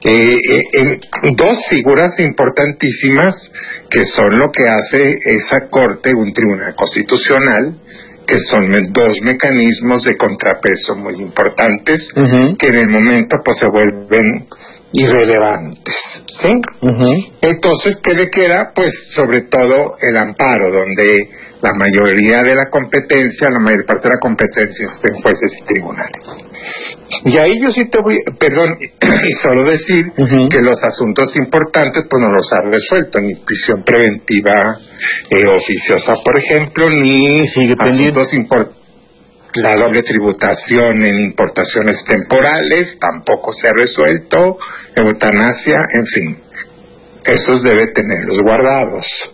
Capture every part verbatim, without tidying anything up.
eh, eh, dos figuras importantísimas que son lo que hace esa Corte, un tribunal constitucional, que son dos mecanismos de contrapeso muy importantes, uh-huh. que en el momento pues se vuelven irrelevantes, ¿sí? Uh-huh. Entonces, ¿qué le queda? Pues sobre todo el amparo, donde la mayoría de la competencia, la mayor parte de la competencia está en jueces y tribunales. Y ahí yo sí te voy, perdón, y solo decir uh-huh. que los asuntos importantes pues no los ha resuelto, ni prisión preventiva eh, oficiosa, por ejemplo, ni sigue asuntos importantes. La doble tributación en importaciones temporales tampoco se ha resuelto, eutanasia, en fin, esos debe tenerlos guardados.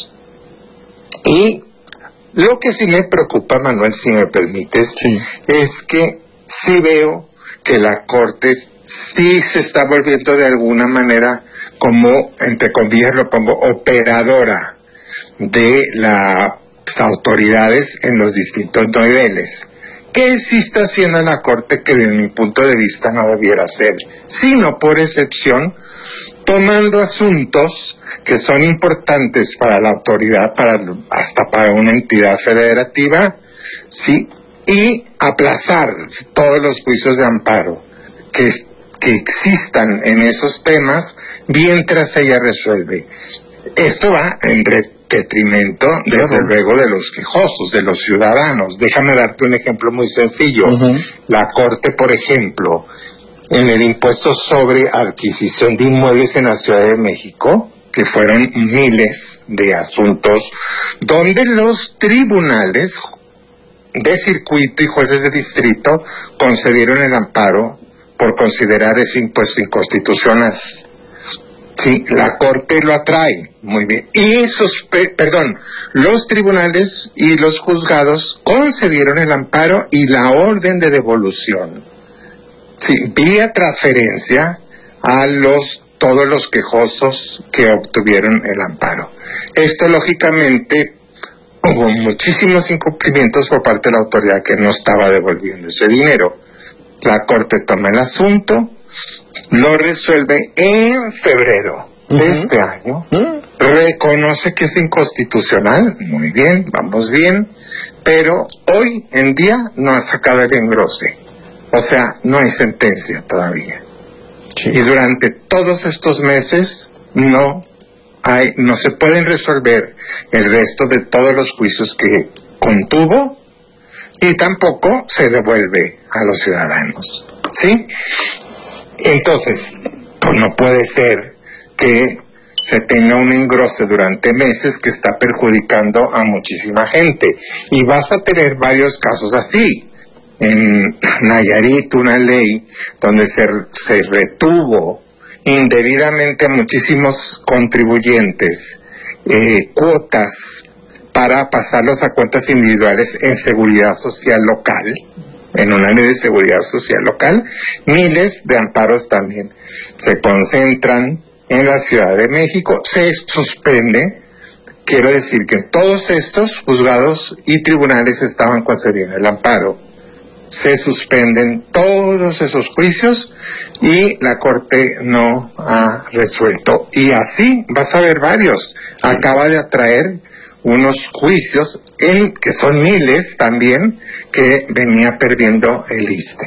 Y lo que sí me preocupa, Manuel, si me permites, sí. es que sí veo que la Corte sí se está volviendo de alguna manera como, entre comillas lo pongo, operadora de las autoridades en los distintos niveles. ¿Qué sí está haciendo la Corte que desde mi punto de vista no debiera hacer? Sino por excepción, tomando asuntos que son importantes para la autoridad, para hasta para una entidad federativa, sí, y aplazar todos los juicios de amparo que, que existan en esos temas mientras ella resuelve. Esto va en detrimento, desde claro. luego, de los quejosos, de los ciudadanos. Déjame darte un ejemplo muy sencillo. Uh-huh. La Corte, por ejemplo, en el impuesto sobre adquisición de inmuebles en la Ciudad de México, que fueron miles de asuntos, donde los tribunales de circuito y jueces de distrito concedieron el amparo por considerar ese impuesto inconstitucional. Sí, la Corte lo atrae, muy bien. Y sus, perdón, los tribunales y los juzgados concedieron el amparo y la orden de devolución. Sí, vía transferencia a los todos los quejosos que obtuvieron el amparo. Esto, lógicamente, hubo muchísimos incumplimientos por parte de la autoridad que no estaba devolviendo ese dinero. La Corte toma el asunto, lo resuelve en febrero uh-huh. de este año, uh-huh. reconoce que es inconstitucional, muy bien, vamos bien, pero hoy en día no ha sacado el engrose, o sea, no hay sentencia todavía. Sí. Y durante todos estos meses no hay, no se pueden resolver el resto de todos los juicios que contuvo y tampoco se devuelve a los ciudadanos, ¿sí? Entonces, pues no puede ser que se tenga un engrose durante meses que está perjudicando a muchísima gente. Y vas a tener varios casos así. En Nayarit, una ley donde se, se retuvo indebidamente a muchísimos contribuyentes eh, cuotas para pasarlos a cuentas individuales en seguridad social local, en una ley de seguridad social local. Miles de amparos también se concentran en la Ciudad de México. Se suspende, quiero decir que todos estos juzgados y tribunales estaban concediendo el amparo. Se suspenden todos esos juicios y la Corte no ha resuelto. Y así vas a ver varios. Acaba de atraer unos juicios, en que son miles también, que venía perdiendo el I S S S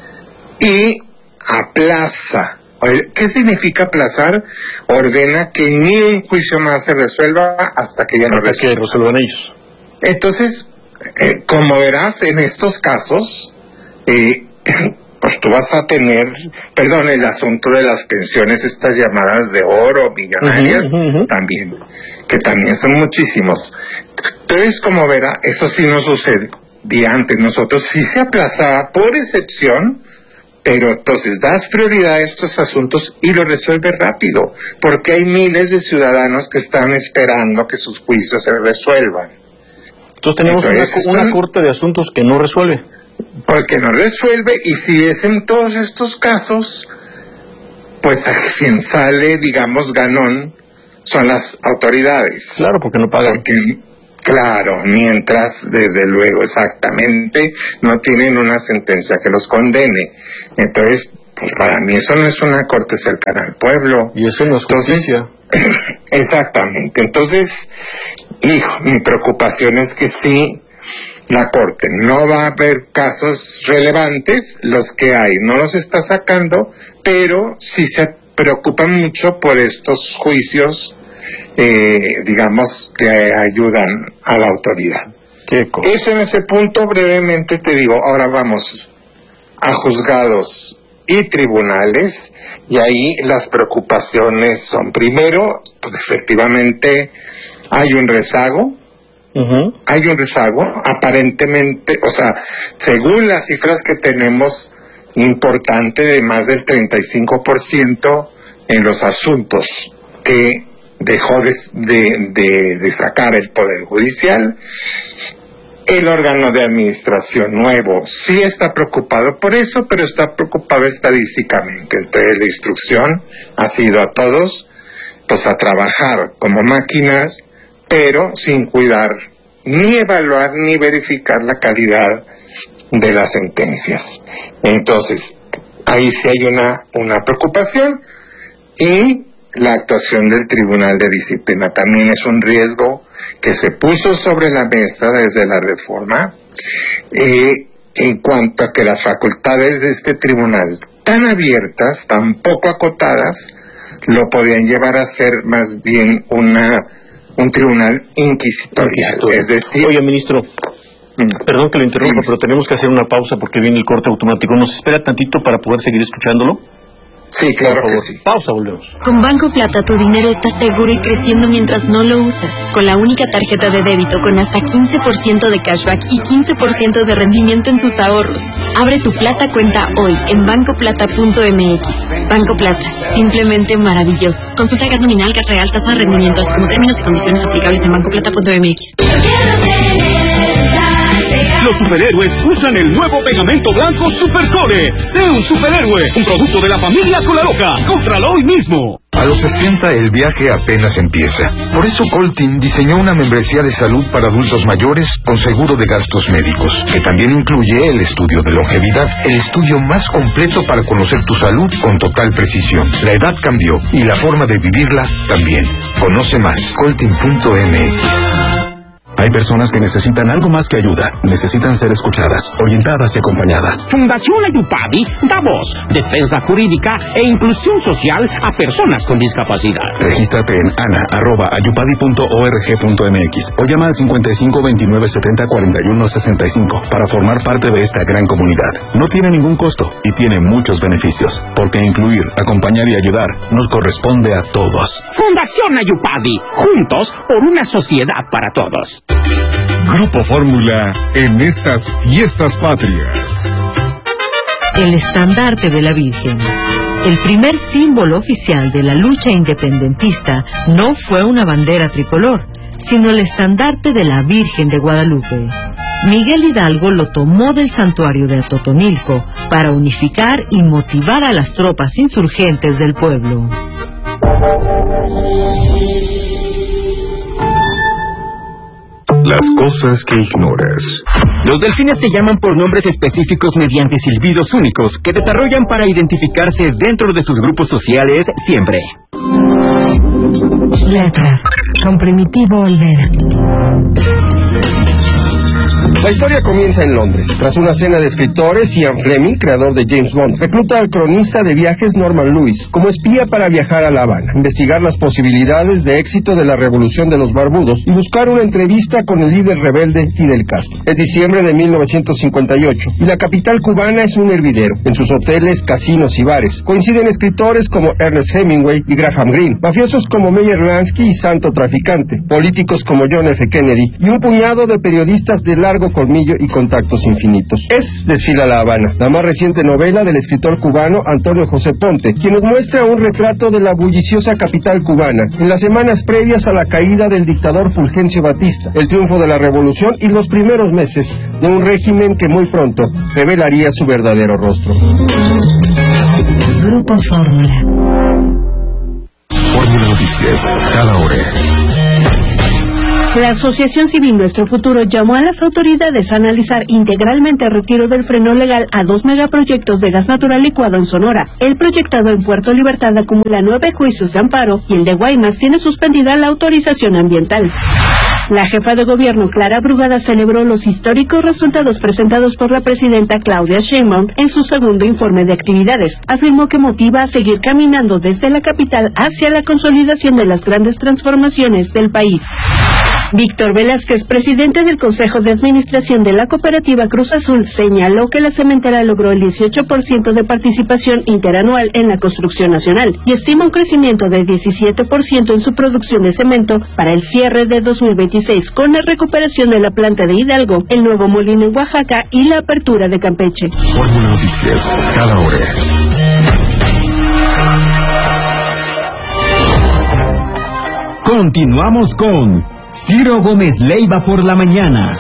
T E. Y aplaza. ¿Qué significa aplazar? Ordena que ni un juicio más se resuelva hasta que ya no hasta resuelva. que resuelvan ellos. Entonces, eh, como verás en estos casos, eh, pues tú vas a tener, perdón, el asunto de las pensiones, estas llamadas de oro, millonarias, uh-huh, uh-huh. también, que también son muchísimos. Entonces, como verá, eso sí no sucedía antes. Nosotros sí se aplazaba por excepción, pero entonces das prioridad a estos asuntos y lo resuelve rápido, porque hay miles de ciudadanos que están esperando que sus juicios se resuelvan. Entonces tenemos Entonces, una, una corte de asuntos que no resuelve. Porque no resuelve, y si es en todos estos casos, pues a quien sale, digamos, ganón, son las autoridades. Claro, porque no pagan. Porque, claro, mientras, desde luego, exactamente, no tienen una sentencia que los condene. Entonces, pues para mí eso no es una corte cercana al pueblo. Y eso no es justicia. Entonces, exactamente. Entonces, hijo, mi preocupación es que sí, la corte no va a haber casos relevantes, los que hay no los está sacando, pero sí se preocupa mucho por estos juicios, eh, digamos, que ayudan a la autoridad. ¿Qué cosa? Eso en ese punto brevemente te digo. Ahora vamos a juzgados y tribunales, y ahí las preocupaciones son, primero, pues efectivamente hay un rezago, uh-huh. hay un rezago, aparentemente, o sea, según las cifras que tenemos, importante, de más del treinta y cinco por ciento en los asuntos que dejó de, de, de, de sacar el Poder Judicial. El órgano de administración nuevo sí está preocupado por eso, pero está preocupado estadísticamente. Entonces la instrucción ha sido a todos, pues a trabajar como máquinas, pero sin cuidar ni evaluar ni verificar la calidad de las sentencias. Entonces, ahí sí hay una, una preocupación, y la actuación del Tribunal de Disciplina también es un riesgo que se puso sobre la mesa desde la reforma, eh, en cuanto a que las facultades de este tribunal, tan abiertas, tan poco acotadas, lo podían llevar a ser más bien una un tribunal inquisitorial. Es decir... Oye, ministro, mm. perdón que lo interrumpa, pero tenemos que hacer una pausa porque viene el corte automático. ¿Nos espera tantito para poder seguir escuchándolo? Sí, claro que sí. Pausa, volvemos. Con Banco Plata tu dinero está seguro y creciendo mientras no lo usas. Con la única tarjeta de débito con hasta quince por ciento de cashback y quince por ciento de rendimiento en tus ahorros. Abre tu Plata cuenta hoy en banco plata punto m x. Banco Plata, simplemente maravilloso. Consulta gat nominal, gat real, tasa de rendimiento, así como términos y condiciones aplicables en banco plata punto m x. Los superhéroes usan el nuevo pegamento blanco Supercore. Sé un superhéroe, un producto de la familia Colaloca. Cómpralo hoy mismo. A los sesenta el viaje apenas empieza. Por eso Coltin diseñó una membresía de salud para adultos mayores con seguro de gastos médicos, que también incluye el estudio de longevidad, el estudio más completo para conocer tu salud con total precisión. La edad cambió y la forma de vivirla también. Conoce más, coltin punto m x. Hay personas que necesitan algo más que ayuda. Necesitan ser escuchadas, orientadas y acompañadas. Fundación Ayupabi da voz, defensa jurídica e inclusión social a personas con discapacidad. Regístrate en ana arroba ayupadi punto org punto m x o llama al cincuenta y cinco veintinueve setenta cuarenta y uno sesenta y cinco para formar parte de esta gran comunidad. No tiene ningún costo y tiene muchos beneficios, porque incluir, acompañar y ayudar nos corresponde a todos. Fundación Ayupabi, juntos por una sociedad para todos. Grupo Fórmula en estas fiestas patrias. El estandarte de la Virgen. El primer símbolo oficial de la lucha independentista no fue una bandera tricolor, sino el estandarte de la Virgen de Guadalupe. Miguel Hidalgo lo tomó del santuario de Atotonilco para unificar y motivar a las tropas insurgentes del pueblo. Las cosas que ignoras. Los delfines se llaman por nombres específicos mediante silbidos únicos que desarrollan para identificarse dentro de sus grupos sociales siempre. Letras, con Primitivo Olvera. La historia comienza en Londres. Tras una cena de escritores, Ian Fleming, creador de James Bond, recluta al cronista de viajes Norman Lewis como espía para viajar a La Habana, investigar las posibilidades de éxito de la Revolución de los Barbudos y buscar una entrevista con el líder rebelde Fidel Castro. Es diciembre de mil novecientos cincuenta y ocho y la capital cubana es un hervidero. En sus hoteles, casinos y bares coinciden escritores como Ernest Hemingway y Graham Greene, mafiosos como Meyer Lansky y Santo Traficante, políticos como John F. Kennedy y un puñado de periodistas de largo colmillo y contactos infinitos. Es Desfila La Habana, la más reciente novela del escritor cubano Antonio José Ponte, quien nos muestra un retrato de la bulliciosa capital cubana en las semanas previas a la caída del dictador Fulgencio Batista, el triunfo de la revolución y los primeros meses de un régimen que muy pronto revelaría su verdadero rostro. Grupo Fórmula. Fórmula Noticias, cada hora. La Asociación Civil Nuestro Futuro llamó a las autoridades a analizar integralmente el retiro del freno legal a dos megaproyectos de gas natural licuado en Sonora. El proyectado en Puerto Libertad acumula nueve juicios de amparo y el de Guaymas tiene suspendida la autorización ambiental. La jefa de gobierno, Clara Brugada, celebró los históricos resultados presentados por la presidenta Claudia Sheinbaum en su segundo informe de actividades. Afirmó que motiva a seguir caminando desde la capital hacia la consolidación de las grandes transformaciones del país. Víctor Velázquez, presidente del Consejo de Administración de la Cooperativa Cruz Azul, señaló que la cementera logró el dieciocho por ciento de participación interanual en la construcción nacional y estima un crecimiento de diecisiete por ciento en su producción de cemento para el cierre de dos mil veintiséis, con la recuperación de la planta de Hidalgo, el nuevo molino en Oaxaca y la apertura de Campeche. Fórmula Noticias, cada hora. Continuamos con Ciro Gómez Leiva por la mañana.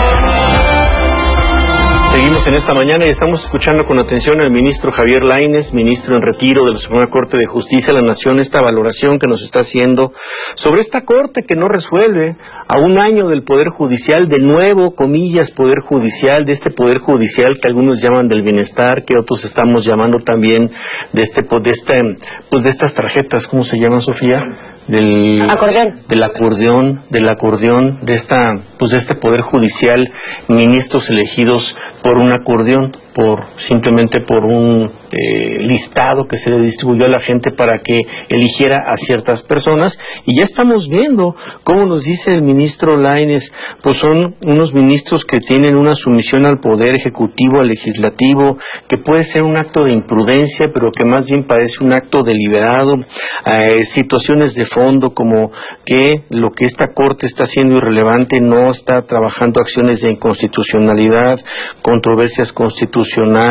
Seguimos en esta mañana y estamos escuchando con atención al ministro Javier Lainez, ministro en retiro de la Suprema Corte de Justicia de la Nación, esta valoración que nos está haciendo sobre esta Corte que no resuelve a un año del Poder Judicial, del nuevo, comillas, Poder Judicial, de este Poder Judicial que algunos llaman del bienestar, que otros estamos llamando también de este, de este, pues de estas tarjetas, ¿cómo se llama, Sofía? Del acordeón, del acordeón, del acordeón, de esta, pues de este Poder Judicial, ministros elegidos por un acordeón, por simplemente por un eh, listado que se le distribuyó a la gente para que eligiera a ciertas personas, y ya estamos viendo cómo nos dice el ministro Lainez, pues son unos ministros que tienen una sumisión al poder ejecutivo, al legislativo, que puede ser un acto de imprudencia, pero que más bien parece un acto deliberado, eh, situaciones de fondo como que lo que esta Corte está haciendo irrelevante, no está trabajando acciones de inconstitucionalidad, controversias constitucionales,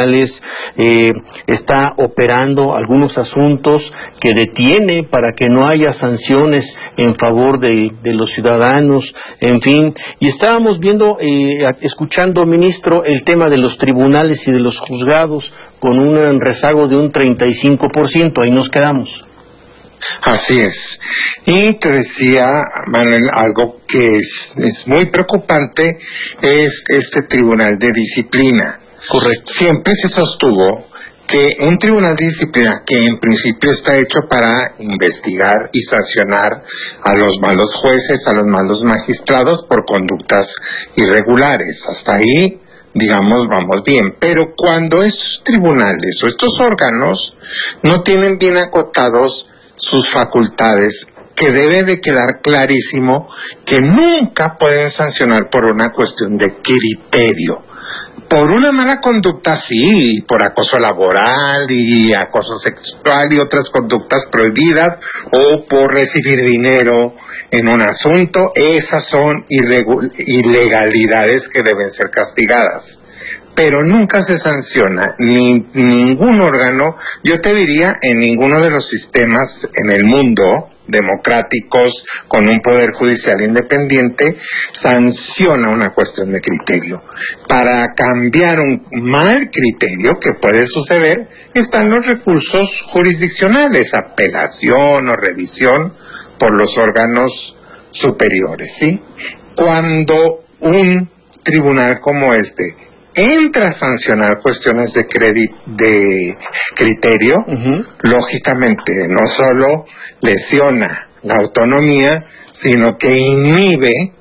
eh, está operando algunos asuntos que detiene para que no haya sanciones en favor de, de los ciudadanos, en fin, y estábamos viendo, eh, escuchando, ministro, el tema de los tribunales y de los juzgados con un rezago de un treinta y cinco por ciento, ahí nos quedamos. Así es. Y te decía, Manuel, algo que es, es muy preocupante, es este Tribunal de Disciplina. Correcto. Siempre se sostuvo que un tribunal de disciplina que en principio está hecho para investigar y sancionar a los malos jueces, a los malos magistrados por conductas irregulares. Hasta ahí, digamos, vamos bien. Pero cuando estos tribunales o estos órganos no tienen bien acotados sus facultades, que debe de quedar clarísimo que nunca pueden sancionar por una cuestión de criterio. Por una mala conducta, sí, por acoso laboral y acoso sexual y otras conductas prohibidas, o por recibir dinero en un asunto, esas son ilegalidades que deben ser castigadas. Pero nunca se sanciona ni ningún órgano, yo te diría, en ninguno de los sistemas en el mundo democráticos con un poder judicial independiente, sanciona una cuestión de criterio. Para cambiar un mal criterio que puede suceder, están los recursos jurisdiccionales, apelación o revisión por los órganos superiores, ¿sí? Cuando un tribunal como este entra a sancionar cuestiones de crédito, de criterio, uh-huh. lógicamente no solo lesiona la autonomía, sino que inhibe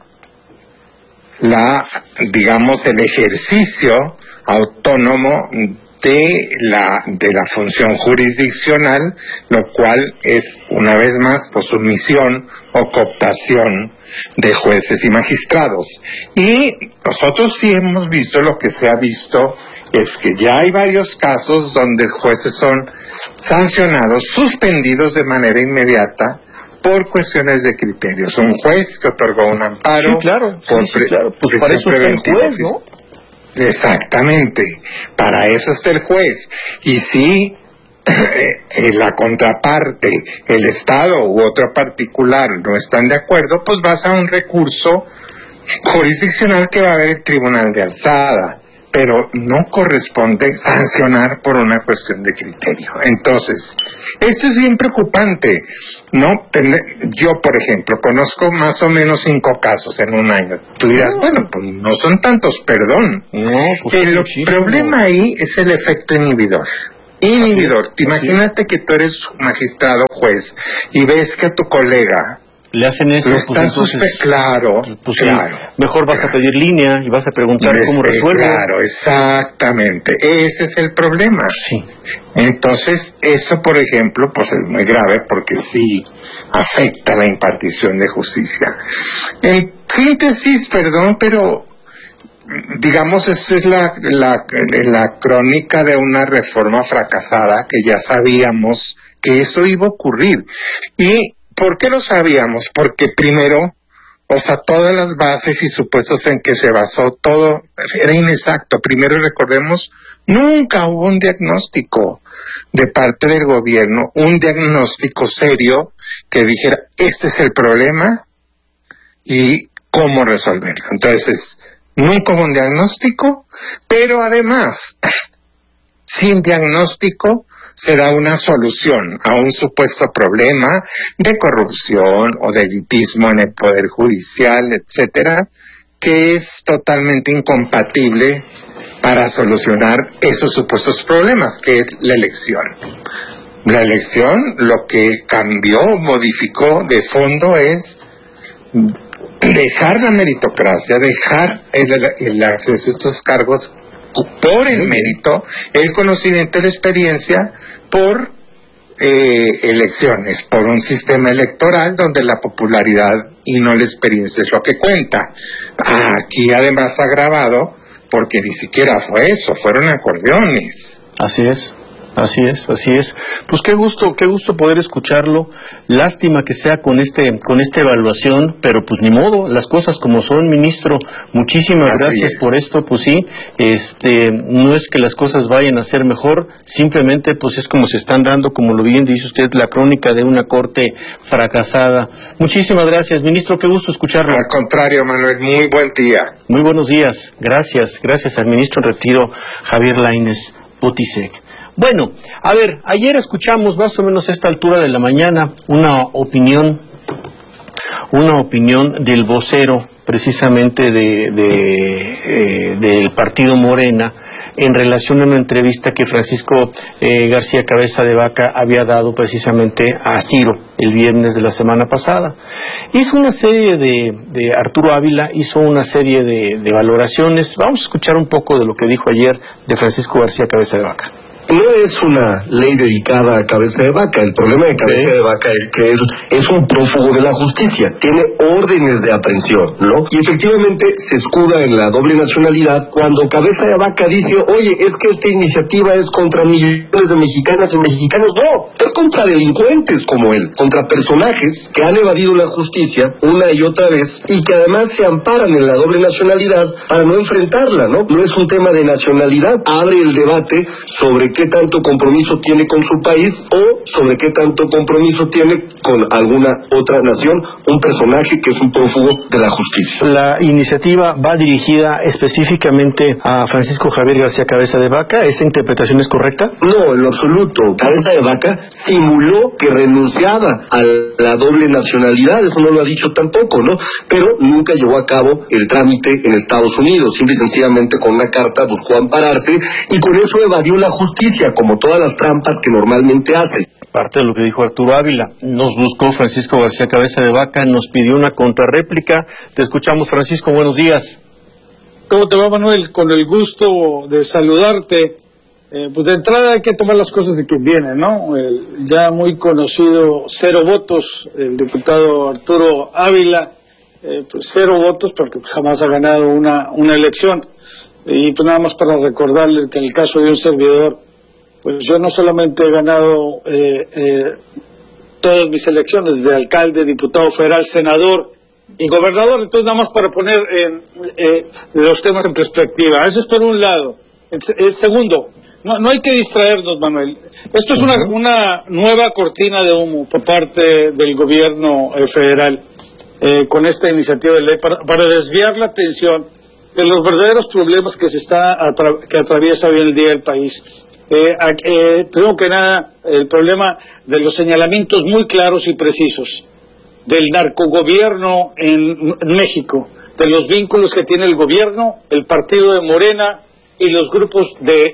la, digamos, el ejercicio autónomo de la de la función jurisdiccional, lo cual es una vez más pues sumisión o cooptación de jueces y magistrados. Y nosotros sí hemos visto, lo que se ha visto es que ya hay varios casos donde jueces son sancionados, suspendidos de manera inmediata por cuestiones de criterios. Un juez que otorgó un amparo, sí, claro, por sí, sí, claro. Pues para eso está el juez, ¿no? Exactamente, para eso está el juez. Y si eh, la contraparte, el Estado u otro particular no están de acuerdo, pues vas a un recurso jurisdiccional que va a haber el Tribunal de Alzada. pero no corresponde sancionar por una cuestión de criterio. Entonces, esto es bien preocupante, ¿no? Yo, por ejemplo, conozco más o menos cinco casos en un año. Tú dirás, bueno, pues no son tantos, perdón. No, pues el problema ahí es el efecto inhibidor. Inhibidor. Es, Imagínate que tú eres magistrado, juez, y ves que a tu colega le hacen eso, pues entonces, suspe- claro, pues claro. Sí, mejor vas claro. a pedir línea y vas a preguntar Les, cómo resuelve. Claro, exactamente. Ese es el problema. Sí. Entonces, eso, por ejemplo, pues es muy grave porque sí afecta la impartición de justicia. En síntesis, perdón, pero digamos, esa es la, la, la crónica de una reforma fracasada que ya sabíamos que eso iba a ocurrir. Y ¿por qué lo sabíamos? Porque primero, o sea, todas las bases y supuestos en que se basó todo era inexacto. Primero, recordemos, nunca hubo un diagnóstico de parte del gobierno, un diagnóstico serio que dijera, este es el problema y cómo resolverlo. Entonces, nunca hubo un diagnóstico, pero además, sin diagnóstico, se da una solución a un supuesto problema de corrupción o de elitismo en el Poder Judicial, etcétera, que es totalmente incompatible para solucionar esos supuestos problemas, que es la elección. La elección, lo que cambió, modificó de fondo es dejar la meritocracia, dejar el, el acceso a estos cargos por el mérito, el conocimiento y la experiencia, por eh, elecciones, por un sistema electoral donde la popularidad y no la experiencia es lo que cuenta. Aquí además agravado porque ni siquiera fue eso, fueron acordeones. Así es. Así es, así es. Pues qué gusto, qué gusto poder escucharlo. Lástima que sea con este, con esta evaluación, pero pues ni modo, las cosas como son, ministro. Muchísimas así gracias es. Por esto, pues sí, este, no es que las cosas vayan a ser mejor, simplemente pues es como se están dando, como lo bien dice usted, la crónica de una corte fracasada. Muchísimas gracias, ministro, qué gusto escucharlo. Al contrario, Manuel, muy buen día. Muy buenos días, gracias, gracias al ministro en retiro, Javier Lainez Potisek. Bueno, a ver, ayer escuchamos más o menos a esta altura de la mañana una opinión, una opinión del vocero precisamente de, de, eh, del partido Morena en relación a una entrevista que Francisco eh, García Cabeza de Vaca había dado precisamente a Ciro el viernes de la semana pasada. Hizo una serie de, de Arturo Ávila, hizo una serie de, de valoraciones. Vamos a escuchar un poco de lo que dijo ayer de Francisco García Cabeza de Vaca. No es una ley dedicada a Cabeza de Vaca. El problema de Cabeza ¿Sí? de Vaca es que es, es un prófugo de la justicia. Tiene órdenes de aprehensión, ¿no? Y efectivamente se escuda en la doble nacionalidad cuando Cabeza de Vaca dice, oye, es que esta iniciativa es contra millones de mexicanas y mexicanos. No, es contra delincuentes como él, contra personajes que han evadido la justicia una y otra vez y que además se amparan en la doble nacionalidad para no enfrentarla, ¿no? No es un tema de nacionalidad. Abre el debate sobre qué qué tanto compromiso tiene con su país o sobre qué tanto compromiso tiene con alguna otra nación, un personaje que es un prófugo de la justicia. La iniciativa va dirigida específicamente a Francisco Javier García Cabeza de Vaca. ¿Esa interpretación es correcta? No, en lo absoluto. Cabeza de Vaca simuló que renunciaba a la doble nacionalidad, eso no lo ha dicho tampoco, ¿no? Pero nunca llevó a cabo el trámite en Estados Unidos, simple y sencillamente con una carta buscó ampararse y con eso evadió la justicia, como todas las trampas que normalmente hace. Parte de lo que dijo Arturo Ávila. Nos buscó Francisco García Cabeza de Vaca, nos pidió una contrarréplica. Te escuchamos, Francisco, buenos días. ¿Cómo te va, Manuel? Con el gusto de saludarte. Eh, pues de entrada hay que tomar las cosas de quien viene, ¿no? El ya muy conocido cero votos, el diputado Arturo Ávila, eh, pues cero votos porque jamás ha ganado una, una elección. Y pues nada más para recordarles que en el caso de un servidor, pues yo no solamente he ganado eh, eh, todas mis elecciones de alcalde, diputado federal, senador y gobernador, entonces nada más para poner en, eh, los temas en perspectiva. Eso es por un lado. El, el segundo, no, no hay que distraernos, Manuel. Esto es una, una nueva cortina de humo por parte del gobierno eh, federal eh, con esta iniciativa de ley para, para desviar la atención de los verdaderos problemas que se está atra que atraviesa hoy en día el país. Eh, eh, primero que nada, el problema de los señalamientos muy claros y precisos del narcogobierno en, en México, de los vínculos que tiene el gobierno, el partido de Morena y los grupos de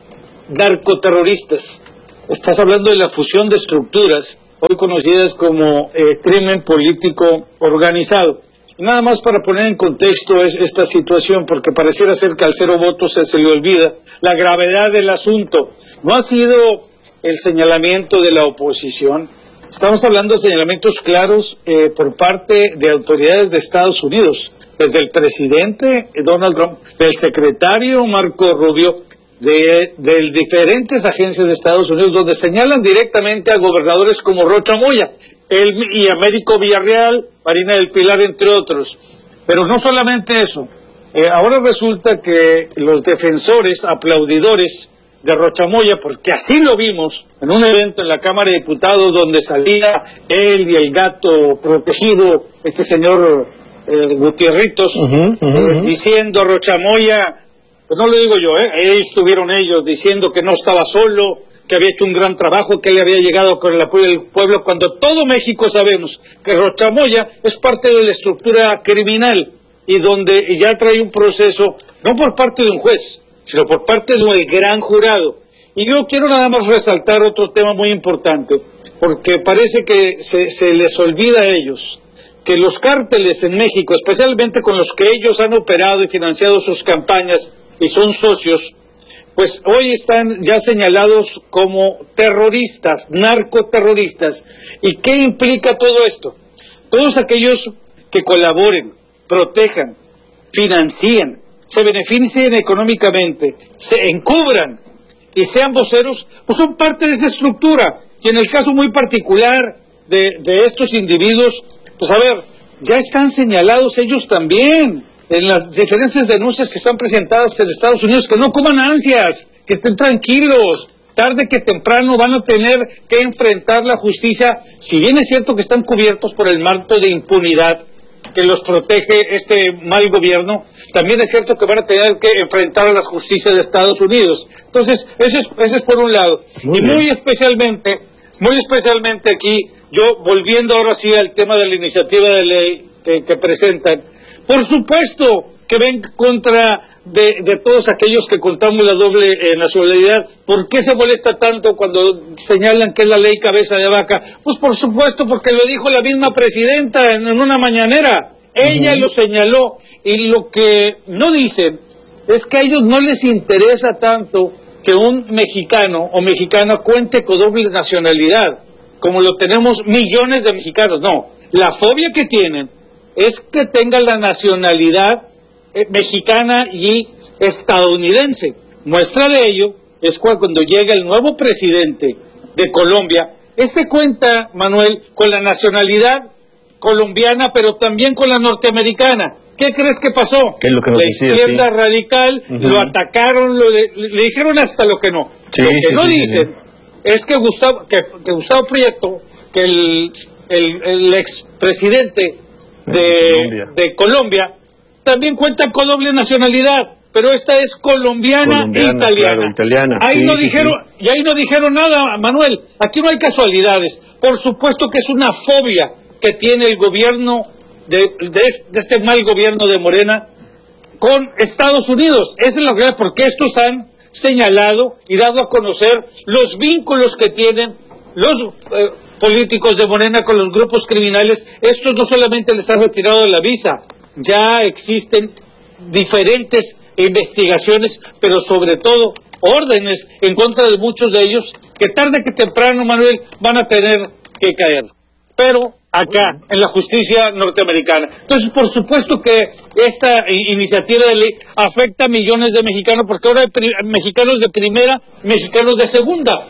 narcoterroristas. Estás hablando de la fusión de estructuras, hoy conocidas como eh, crimen político organizado. Nada más para poner en contexto es esta situación, porque pareciera ser que al cero votos se, se le olvida la gravedad del asunto. No ha sido el señalamiento de la oposición. Estamos hablando de señalamientos claros eh, por parte de autoridades de Estados Unidos, desde el presidente Donald Trump, del secretario Marco Rubio, de, de diferentes agencias de Estados Unidos, donde señalan directamente a gobernadores como Rocha Moya el, y Américo Villarreal, Marina del Pilar, entre otros. Pero no solamente eso, eh, ahora resulta que los defensores, aplaudidores de Rocha Moya, porque así lo vimos en un evento en la Cámara de Diputados donde salía él y el gato protegido, este señor eh, Gutierritos, uh-huh, uh-huh, eh, diciendo a Rocha Moya, pues no lo digo yo, eh, ahí estuvieron ellos diciendo que no estaba solo, que había hecho un gran trabajo, que él había llegado con el apoyo del pueblo, cuando todo México sabemos que Rocha Moya es parte de la estructura criminal y donde ya trae un proceso, no por parte de un juez, sino por parte del gran jurado. Y yo quiero nada más resaltar otro tema muy importante, porque parece que se, se les olvida a ellos que los cárteles en México, especialmente con los que ellos han operado y financiado sus campañas y son socios, pues hoy están ya señalados como terroristas, narcoterroristas. ¿Y qué implica todo esto? Todos aquellos que colaboren, protejan, financien, se beneficien económicamente, se encubran y sean voceros, pues son parte de esa estructura. Y en el caso muy particular de, de estos individuos, pues a ver, ya están señalados ellos también en las diferentes denuncias que están presentadas en Estados Unidos, que no coman ansias, que estén tranquilos, tarde que temprano van a tener que enfrentar la justicia, si bien es cierto que están cubiertos por el manto de impunidad que los protege este mal gobierno, también es cierto que van a tener que enfrentar a la justicia de Estados Unidos. Entonces, eso es, eso es por un lado. Muy y bien. muy especialmente, muy especialmente aquí, yo volviendo ahora sí al tema de la iniciativa de ley que, que presentan, por supuesto que ven contra de, de todos aquellos que contamos la doble eh, nacionalidad. ¿Por qué se molesta tanto cuando señalan que es la ley cabeza de vaca? Pues por supuesto porque lo dijo la misma presidenta en, en una mañanera. Ella uh-huh. lo señaló, y lo que no dicen es que a ellos no les interesa tanto que un mexicano o mexicana cuente con doble nacionalidad, como lo tenemos millones de mexicanos. No, la fobia que tienen es que tenga la nacionalidad eh, mexicana y estadounidense. Muestra de ello es cuando llega el nuevo presidente de Colombia. Este cuenta, Manuel, con la nacionalidad colombiana, pero también con la norteamericana. ¿Qué crees que pasó? ¿Qué es lo que nos la decía, izquierda sí. radical, uh-huh. lo atacaron, lo le, le dijeron hasta lo que no. Sí, lo que sí, no sí, dicen sí. es que Gustavo, que, que Gustavo Prieto, que el, el, el expresidente de Colombia. de Colombia, también cuenta con doble nacionalidad, pero esta es colombiana, colombiana e italiana. Claro, italiana. Ahí sí, no sí, dijeron, sí. y ahí no dijeron nada, Manuel. Aquí no hay casualidades. Por supuesto que es una fobia que tiene el gobierno de, de, de este mal gobierno de Morena con Estados Unidos. Esa es la realidad, porque estos han señalado y dado a conocer los vínculos que tienen los eh, políticos de Morena con los grupos criminales. Estos no solamente les han retirado la visa, ya existen diferentes investigaciones, pero sobre todo órdenes en contra de muchos de ellos, que tarde que temprano, Manuel, van a tener que caer. Pero acá, en la justicia norteamericana. Entonces, por supuesto que esta iniciativa de ley afecta a millones de mexicanos, porque ahora hay pri- mexicanos de primera, mexicanos de segunda.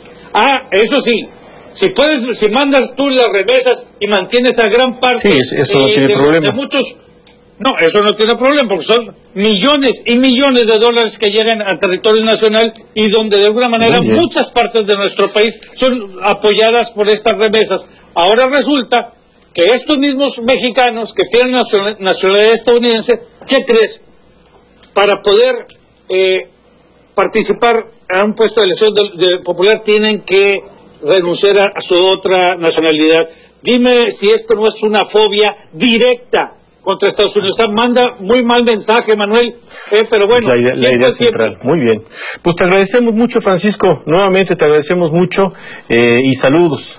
Ah, eso sí, si puedes, si mandas tú las remesas y mantienes a gran parte sí, eso no eh, tiene de, problema. de muchos... No, eso no tiene problema, porque son millones y millones de dólares que llegan al territorio nacional y donde de alguna manera muchas partes de nuestro país son apoyadas por estas remesas. Ahora resulta que estos mismos mexicanos que tienen nacionalidad estadounidense, ¿qué crees? para poder eh, participar a un puesto de elección de, de popular tienen que renunciar a, a su otra nacionalidad. Dime si esto no es una fobia directa contra Estados Unidos. O sea, manda muy mal mensaje, Manuel, eh, pero bueno. La idea, la idea central, muy bien. Pues te agradecemos mucho, Francisco, nuevamente te agradecemos mucho eh, y saludos.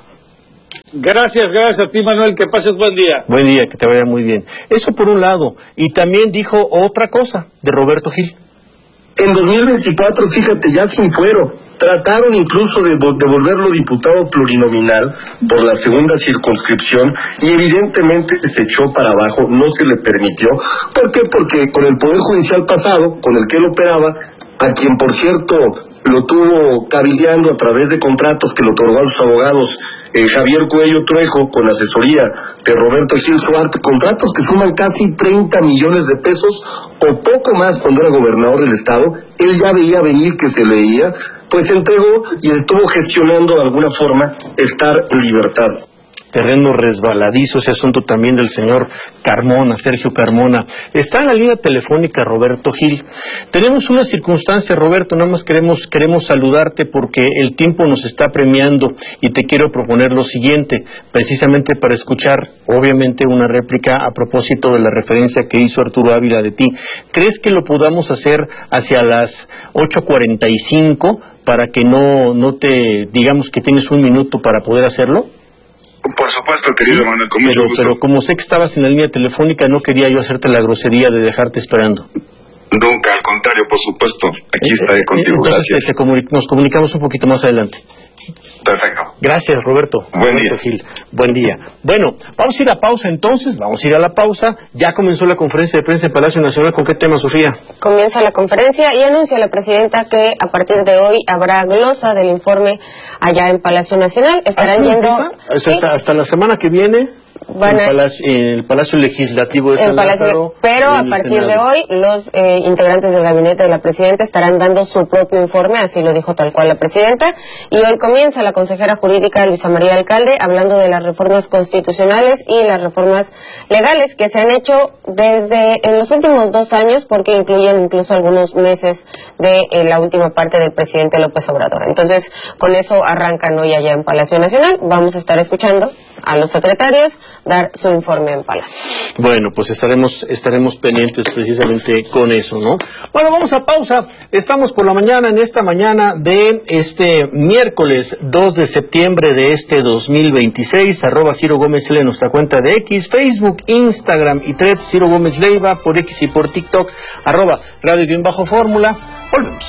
Gracias, gracias a ti, Manuel, que pases buen día. Buen día, que te vaya muy bien. Eso por un lado, y también dijo otra cosa de Roberto Gil. En dos mil veinticuatro, fíjate, ya sin fuero. Trataron incluso de, de volverlo diputado plurinominal por la segunda circunscripción y evidentemente se echó para abajo, no se le permitió. ¿Por qué? Porque con el Poder Judicial pasado, con el que él operaba, a quien por cierto lo tuvo cabildeando a través de contratos que le otorgó a sus abogados eh, Javier Cuello Trejo, con asesoría de Roberto Gil Suárez, contratos que suman casi treinta millones de pesos o poco más cuando era gobernador del estado. Él ya veía venir que se leía, pues entregó y estuvo gestionando de alguna forma estar en libertad. Terreno resbaladizo ese asunto también del señor Carmona, Sergio Carmona. Está en la línea telefónica Roberto Gil. Tenemos una circunstancia, Roberto, nada más queremos, queremos saludarte porque el tiempo nos está premiando y te quiero proponer lo siguiente, precisamente para escuchar, obviamente, una réplica a propósito de la referencia que hizo Arturo Ávila de ti. ¿Crees que lo podamos hacer hacia las ocho cuarenta y cinco para que no, no te, digamos que tienes un minuto para poder hacerlo? Por supuesto, querido sí, Manuel, con mucho pero, gusto. Pero como sé que estabas en la línea telefónica, no quería yo hacerte la grosería de dejarte esperando. Nunca, al contrario, por supuesto. Aquí eh, estaré contigo, entonces gracias. Te, te comuni- nos comunicamos un poquito más adelante. Perfecto. Gracias, Roberto. Buen Roberto día. Gil. Buen día. Bueno, vamos a ir a pausa entonces, vamos a ir a la pausa. Ya comenzó la conferencia de prensa en Palacio Nacional. ¿Con qué tema, Sofía? Comienza la conferencia y anuncia la presidenta que a partir de hoy habrá glosa del informe allá en Palacio Nacional. Estarán ¿Ah, sí, yendo... hasta, ¿sí? hasta, hasta la semana que viene... Van en, a... Palacio, en el Palacio Legislativo de San Palacio... Lázaro, pero a partir Senado. de hoy los eh, integrantes del gabinete de la presidenta estarán dando su propio informe, así lo dijo tal cual la presidenta, y hoy comienza la consejera jurídica Luisa María Alcalde hablando de las reformas constitucionales y las reformas legales que se han hecho desde en los últimos dos años, porque incluyen incluso algunos meses de eh, la última parte del presidente López Obrador. Entonces, con eso arrancan hoy allá en Palacio Nacional. Vamos a estar escuchando a los secretarios dar su informe en Palacio. Bueno, pues estaremos estaremos pendientes precisamente con eso, ¿no? Bueno, vamos a pausa. Estamos por la mañana, en esta mañana de este miércoles dos de septiembre de este dos mil veintiséis, arroba Ciro Gómez L en nuestra cuenta de X, Facebook, Instagram y Threads, Ciro Gómez Leiva, por X y por TikTok, arroba Radio-Fórmula. Volvemos.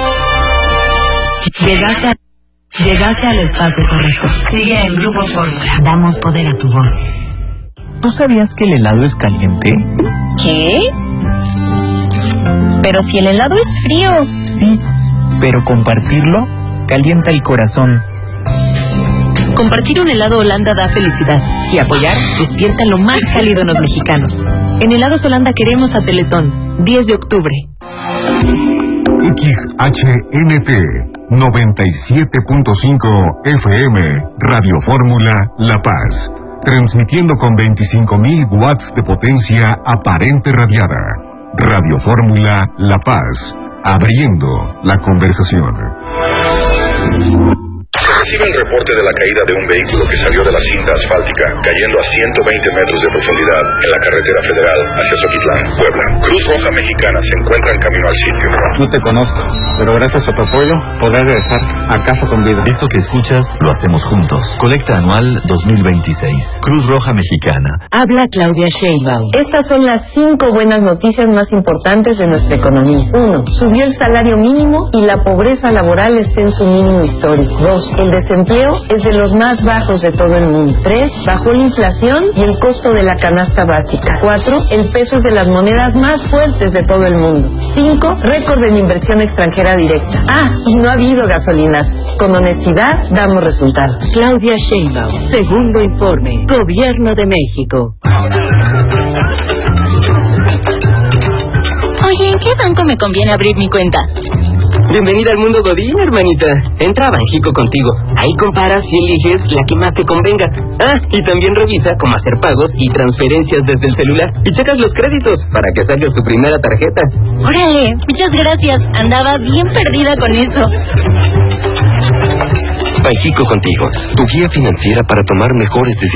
Llegaste a... Llegaste al espacio correcto. Sigue en Grupo Fórmula. Damos poder a tu voz. ¿Tú sabías que el helado es caliente? ¿Qué? Pero si el helado es frío. Sí, pero compartirlo calienta el corazón. Compartir un helado Holanda da felicidad y apoyar despierta lo más cálido en los mexicanos. En Helados Holanda queremos a Teletón, diez de octubre. X H N T noventa y siete punto cinco F M, Radio Fórmula La Paz, transmitiendo con veinticinco mil watts de potencia aparente radiada. Radio Fórmula La Paz, abriendo la conversación. Se recibe el reporte de la caída de un vehículo que salió de la cinta asfáltica, cayendo a ciento veinte metros de profundidad en la carretera federal hacia Xochitlán, Puebla. Cruz Roja Mexicana se encuentra en camino al sitio. No te conozco, pero gracias a tu apoyo podré regresar a casa con vida. Esto que escuchas lo hacemos juntos. Colecta anual dos mil veintiséis. Cruz Roja Mexicana. Habla Claudia Sheinbaum. Estas son las cinco buenas noticias más importantes de nuestra economía. Uno, subió el salario mínimo y la pobreza laboral está en su mínimo histórico. Dos, el desempleo es de los más bajos de todo el mundo. Tres, bajó la inflación y el costo de la canasta básica. Cuatro, el peso es de las monedas más fuertes de todo el mundo. Cinco, récord en inversión extranjera directa. Ah, y no ha habido gasolinas. Con honestidad damos resultados. Claudia Sheinbaum, segundo informe, Gobierno de México. Oye, ¿en qué banco me conviene abrir mi cuenta? Bienvenida al mundo Godín, hermanita. Entra a Banjico Contigo. Ahí comparas y eliges la que más te convenga. Ah, y también revisa cómo hacer pagos y transferencias desde el celular. Y checas los créditos para que saques tu primera tarjeta. Órale, muchas gracias. Andaba bien perdida con eso. Banjico Contigo, tu guía financiera para tomar mejores decisiones.